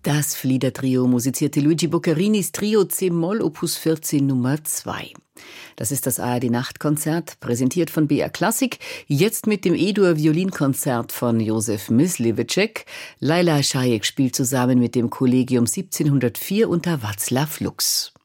Das Flieder-Trio musizierte Luigi Boccarinis Trio C-Moll Opus 14 Nummer 2. Das ist das ARD-Nachtkonzert, präsentiert von BR Klassik, jetzt mit dem E-Dur-Violinkonzert von Josef Myslivecek. Laila Šajek spielt zusammen mit dem Kollegium 1704 unter Václav Lux.